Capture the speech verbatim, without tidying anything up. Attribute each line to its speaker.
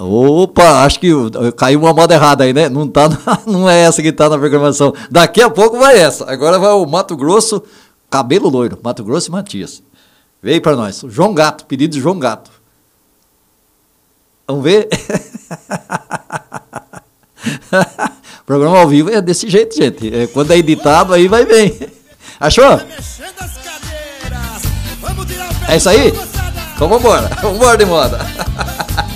Speaker 1: Opa, acho que caiu uma moda errada aí, né? Não, tá, não é essa que tá na programação. Daqui a pouco vai essa. Agora vai o Mato Grosso, cabelo loiro. Mato Grosso e Matias. Veio para nós. João Gato, pedido de João Gato. Vamos ver? Programa ao vivo é desse jeito, gente. É, quando é editado, aí vai bem. Achou? É isso aí? Então vambora. Vambora de moda.